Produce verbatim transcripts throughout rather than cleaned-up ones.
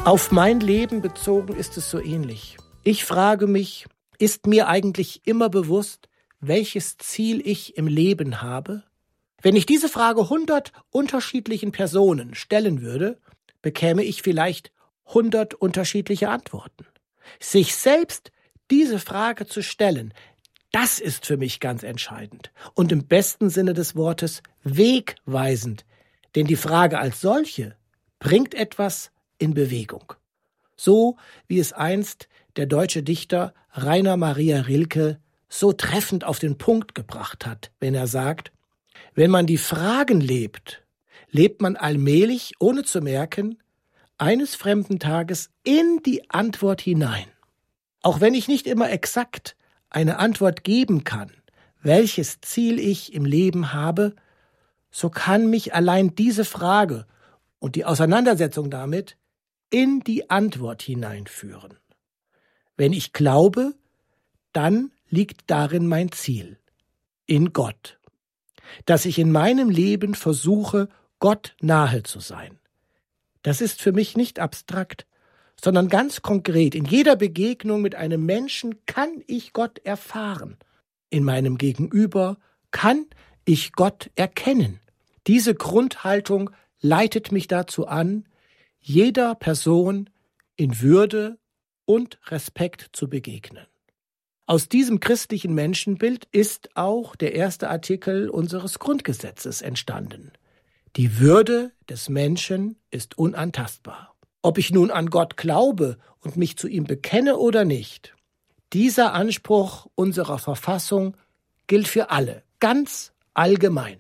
Auf mein Leben bezogen ist es so ähnlich. Ich frage mich, ist mir eigentlich immer bewusst, welches Ziel ich im Leben habe? Wenn ich diese Frage hundert unterschiedlichen Personen stellen würde, bekäme ich vielleicht hundert unterschiedliche Antworten. Sich selbst diese Frage zu stellen, das ist für mich ganz entscheidend und im besten Sinne des Wortes wegweisend, denn die Frage als solche bringt etwas in Bewegung. So wie es einst der deutsche Dichter Rainer Maria Rilke so treffend auf den Punkt gebracht hat, wenn er sagt, wenn man die Fragen lebt, lebt man allmählich, ohne zu merken, eines fremden Tages in die Antwort hinein. Auch wenn ich nicht immer exakt eine Antwort geben kann, welches Ziel ich im Leben habe, so kann mich allein diese Frage und die Auseinandersetzung damit in die Antwort hineinführen. Wenn ich glaube, dann liegt darin mein Ziel, in Gott. Dass ich in meinem Leben versuche, Gott nahe zu sein. Das ist für mich nicht abstrakt, sondern ganz konkret. In jeder Begegnung mit einem Menschen kann ich Gott erfahren. In meinem Gegenüber kann ich Gott erkennen. Diese Grundhaltung leitet mich dazu an, jeder Person in Würde und Respekt zu begegnen. Aus diesem christlichen Menschenbild ist auch der erste Artikel unseres Grundgesetzes entstanden. Die Würde des Menschen ist unantastbar. Ob ich nun an Gott glaube und mich zu ihm bekenne oder nicht, dieser Anspruch unserer Verfassung gilt für alle, ganz allgemein.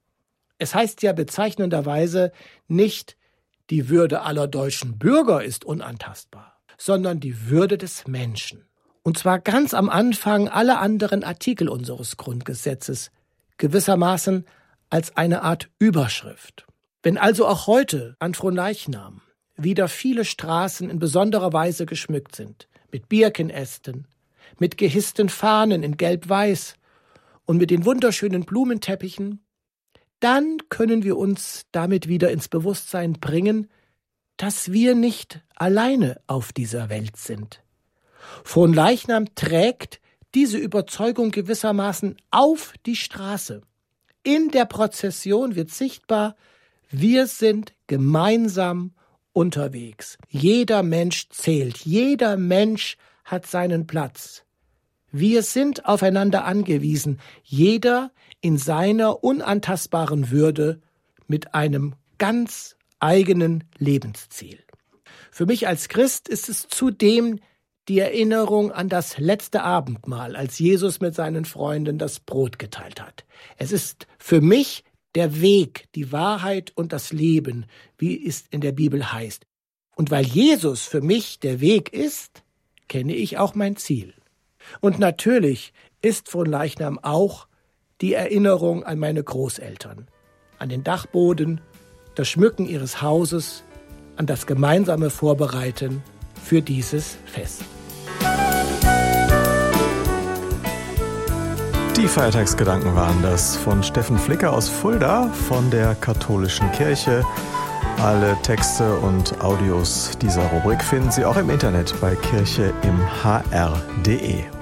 Es heißt ja bezeichnenderweise nicht, die Würde aller deutschen Bürger ist unantastbar, sondern die Würde des Menschen. Und zwar ganz am Anfang aller anderen Artikel unseres Grundgesetzes, gewissermaßen als eine Art Überschrift. Wenn also auch heute an Fronleichnam wieder viele Straßen in besonderer Weise geschmückt sind, mit Birkenästen, mit gehissten Fahnen in Gelb-Weiß und mit den wunderschönen Blumenteppichen, dann können wir uns damit wieder ins Bewusstsein bringen, dass wir nicht alleine auf dieser Welt sind. Fronleichnam trägt diese Überzeugung gewissermaßen auf die Straße. In der Prozession wird sichtbar, wir sind gemeinsam unterwegs. Jeder Mensch zählt, jeder Mensch hat seinen Platz. Wir sind aufeinander angewiesen, jeder in seiner unantastbaren Würde mit einem ganz eigenen Lebensziel. Für mich als Christ ist es zudem die Erinnerung an das letzte Abendmahl, als Jesus mit seinen Freunden das Brot geteilt hat. Es ist für mich der Weg, die Wahrheit und das Leben, wie es in der Bibel heißt. Und weil Jesus für mich der Weg ist, kenne ich auch mein Ziel. Und natürlich ist Fronleichnam auch die Erinnerung an meine Großeltern, an den Dachboden, das Schmücken ihres Hauses, an das gemeinsame Vorbereiten für dieses Fest. Die Feiertagsgedanken waren das von Steffen Flicker aus Fulda von der Katholischen Kirche. Alle Texte und Audios dieser Rubrik finden Sie auch im Internet bei kirche im h r punkt d e.